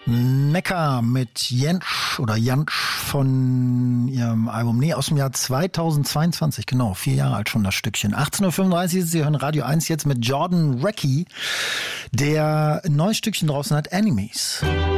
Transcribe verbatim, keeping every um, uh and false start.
Neckar mit Jentsch oder Jantsch von ihrem Album, nee, aus dem Jahr zweitausendzweiundzwanzig, genau, vier Jahre alt schon das Stückchen. achtzehn Uhr fünfunddreißig, Sie hören Radio eins jetzt mit Jordan Reckie, der ein neues Stückchen draußen hat, Enemies.